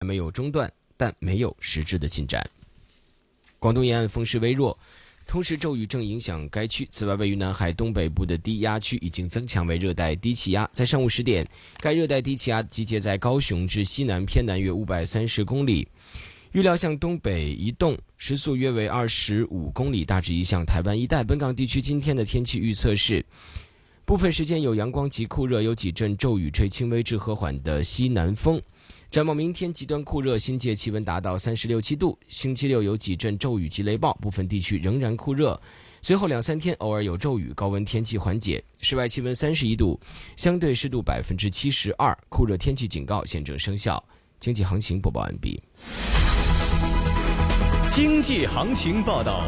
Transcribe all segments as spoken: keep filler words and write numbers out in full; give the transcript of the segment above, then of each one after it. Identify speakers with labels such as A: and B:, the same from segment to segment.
A: 没有中断，但没有实质的进展。广东沿岸风势微弱，同时骤雨正影响该区。此外，位于南海东北部的低压区已经增强为热带低气压。在上午十点，该热带低气压集结在高雄至西南偏南约五百三十公里，预料向东北移动，时速约为二十五公里，大致移向台湾一带。本港地区今天的天气预测是：部分时间有阳光及酷热，有几阵骤雨，吹轻微至和缓的西南风。展望明天极端酷热，新界气温达到三十六七度。星期六有几阵骤雨及雷暴，部分地区仍然酷热。随后两三天偶尔有骤雨，高温天气缓解。室外气温三十一度，相对湿度百分之七十二，酷热天气警告现正生效。经济行情播报完毕。
B: 经济行情报道。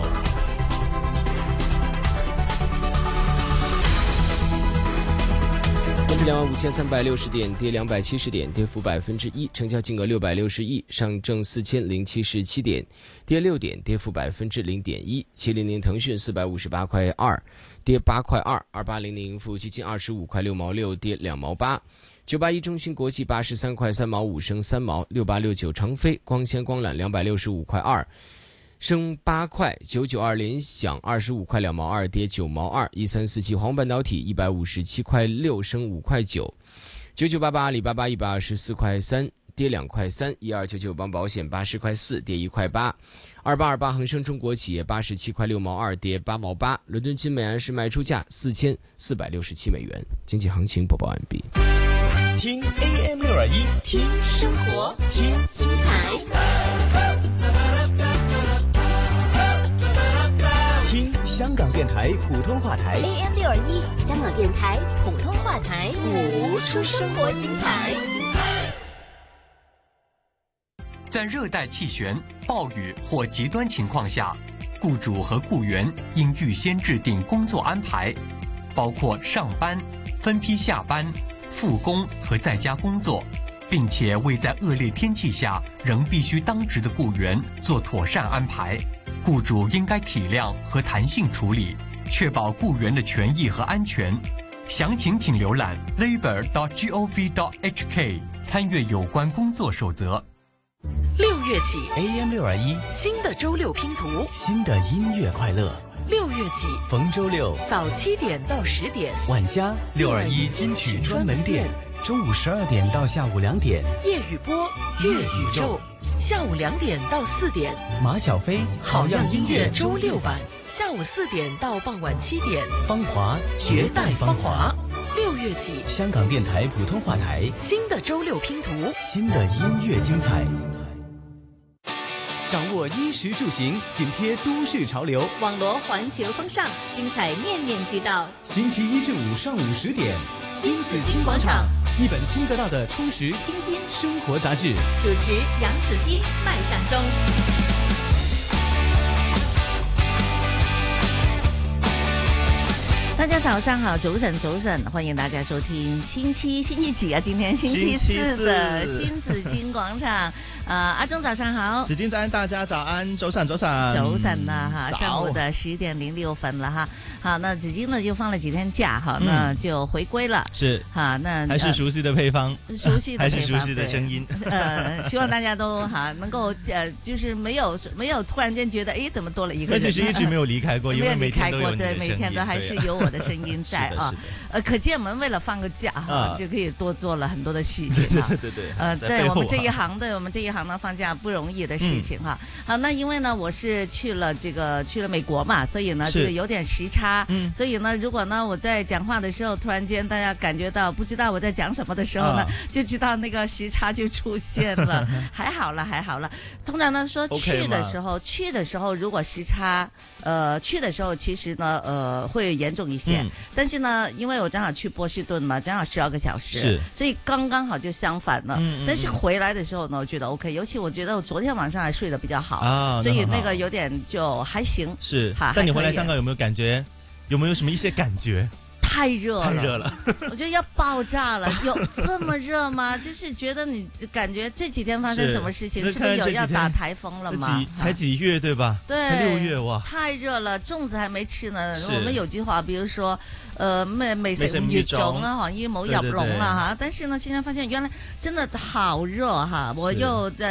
A: 沪指两万五千三百六十点，跌两百七十点，跌幅百分之一，成交金额六百六十亿。上证四千零七十七点，跌六点，跌幅百分之零点一。七零零腾讯四百五十八块二，跌八块二。二八零零富基金二十五块六毛六，跌两毛八。九八一中芯国际八十三块三毛五，升三毛。六八六九长飞光纤光缆两百六十五块二。升八块。九九二联想二十五块两毛二，跌九毛二。一三四七黄半导体一百五十七块六，升五块九。九九八八阿里巴巴一百二十四块三，跌两块三。一二九九邦保险八十块四，跌一块八。二八二八恒生中国企业八十七块六毛二，跌八毛八。伦敦金每安士卖出价四千四百六十七美元。经济行情播报完毕。
B: 听 A M 六二一，
C: 听生活，听精彩。
B: 听香港电台普通话台
C: A M 六二一，香港电台普通话台，谱出生活精彩。
D: 在热带气旋、暴雨或极端情况下，雇主和雇员应预先制定工作安排，包括上班、分批下班、复工和在家工作，并且为在恶劣天气下仍必须当值的雇员做妥善安排。雇主应该体谅和弹性处理，确保雇员的权益和安全。详情请浏览 labour dot gov dot h k， 参阅有关工作守则。
E: 六月起
B: A M 六二一，
E: 新的周六拼图，
B: 新的音乐快乐。
E: 六月起
B: 逢周六
E: 早七点到十点，
B: 晚家六二一金曲专门店，中午十二点到下午两点，
E: 夜雨波乐宇宙，下午两点到四点，
B: 马小飞
E: 好样音乐周六版，下午四点到傍晚七点，
B: 芳华
E: 绝代芳华。六月起，
B: 香港电台普通话台，
E: 新的周六拼图，
B: 新的音乐精彩。掌握衣食住行，紧贴都市潮流，
C: 网罗环球风尚，精彩面面俱到。
B: 星期一至五上午十点，
C: 新紫金广场，
B: 一本听得到的充实
C: 清新
B: 生活杂志。
C: 主持杨子金、麦尚中。
F: 大家早上好，早晨早晨，欢迎大家收听星期星期几啊？今天星期四的新紫金广场。呃，阿忠早上好，
G: 紫金早安，大家早安，早晨早晨
F: 早晨了哈，上午的十点零六分了哈。好，那紫金呢就放了几天假哈，嗯、那就回归了。
G: 是，
F: 好，那
G: 还是熟悉的配方，
F: 呃、熟悉的配方，
G: 还是熟悉的声音。
F: 呃，希望大家都哈能够呃，就是没有没有突然间觉得哎怎么多了一个人？
G: 那其实一直没有离开过，因为每天都有你的声音，
F: 对，每天都还是有我的声音在啊。呃，可见我们为了放个假哈、啊，就可以多做了很多的事情哈。
G: 对对对。
F: 呃，在我们这一行的，我们这一行呢放假不容易的事情哈。嗯、好，那因为呢我是去了这个去了美国嘛，所以呢这个有点时差，嗯，所以呢如果呢我在讲话的时候突然间大家感觉到不知道我在讲什么的时候呢，啊、就知道那个时差就出现了。还好了，还好了。通常呢说去的时候， okay、去的时候如果时差，呃，去的时候其实呢呃会严重一些，嗯、但是呢因为我正好去波士顿嘛，正好十二个小时，是，所以刚刚好就相反了。嗯、但是回来的时候呢，我觉得 OK， 尤其我觉得我昨天晚上还睡得比较好，啊、所以那个有点就还行。
G: 是，但你回来香港有没有感觉？有没有什么一些感觉？
F: 太热了，
G: 太热了，
F: 我觉得要爆炸了。有这么热吗？就是觉得你感觉这几天发生什么事情？是不是有要打台风了吗？
G: 几才几月对吧？
F: 对，
G: 才六月哇，
F: 太热了，粽子還未吃呢。我們有句話，比如說，呃，咩未食五月粽啊，好像冇入籠啊哈。但是呢，現在發現原來真的好熱哈，我又在。